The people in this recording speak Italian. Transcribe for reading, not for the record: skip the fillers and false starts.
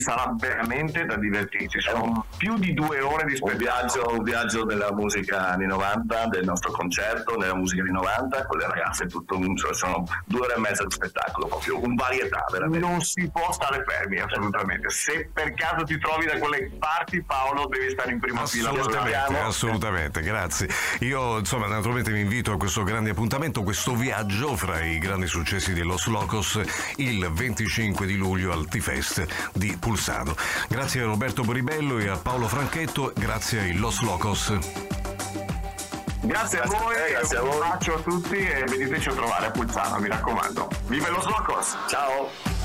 sarà veramente da divertirsi. Sono più di 2 ore di spettacolo. Un viaggio della musica anni 90, del nostro concerto nella musica anni 90 con le ragazze, sono 2 ore e mezza di spettacolo, proprio un varietà veramente. Non si può stare fermi, assolutamente. Se per caso ti trovi da quelle parti, Paolo, devi stare in prima fila. Assolutamente, grazie. Io insomma naturalmente vi invito a questo grande appuntamento, questo viaggio fra i grandi successi di Los Locos il 25 di luglio al T-Fest di Pulsano. Grazie a Roberto Boribello e a Paolo Franchetto, grazie ai Los Locos. Grazie a voi, un bacio a tutti e veniteci a trovare a Pulsano, mi raccomando. Viva Los Locos! Ciao!